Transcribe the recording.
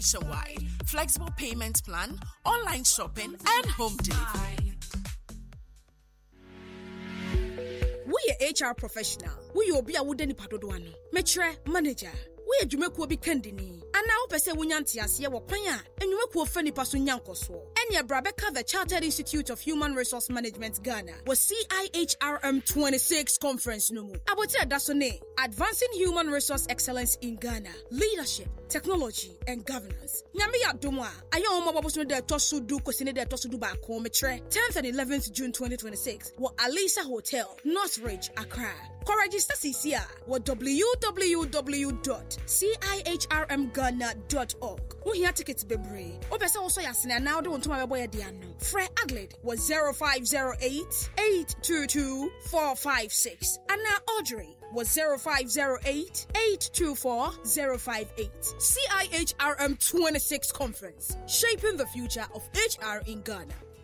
nationwide, flexible payment plan, online shopping, and home delivery. We are HR professional. We obi a wudeni padodoano. Metre manager. We adwumekuo bi kandini. Ana wo pese wonyanti ase wo kwan a enwumekuo fa nipa so nyankoso. Enya Brabeka the Chartered Institute of Human Resource Management Ghana was CIHRM 26 conference no mu. Abote adasone Advancing Human Resource Excellence in Ghana, Leadership, Technology and Governance. Nyame ya domo a aye omo boboso de tosudu kosine de tosudu ba ko metre 10th and 11th June 2026 wo Alisa Hotel, Northridge, Accra. Register CCA with www.cihrmghana.org. Who here tickets bebre? Obesa also yasina now don't my boy diano. Fred Aglid was 0508-822-456. And now Audrey was 0508-824-058. CIHRM 26 Conference, shaping the future of HR in Ghana.